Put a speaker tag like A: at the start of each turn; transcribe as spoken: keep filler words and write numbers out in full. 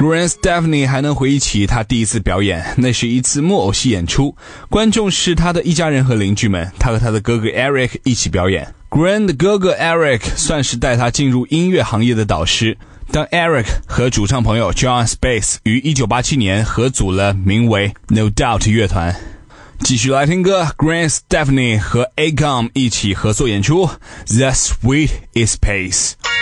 A: Gwen Stefani 还能回忆起他第一次表演，那是一次木偶戏演出，观众是他的一家人和邻居们，他和他的哥哥 Eric 一起表演。Gwen 的哥哥 Eric 算是带他进入音乐行业的导师。当 Eric 和主唱朋友 John Space 于一九八七年合组了名为 No Doubt 乐团。继续来听歌 Gwen Stefani 和 Akon 一起合作演出 The Sweet Is Space。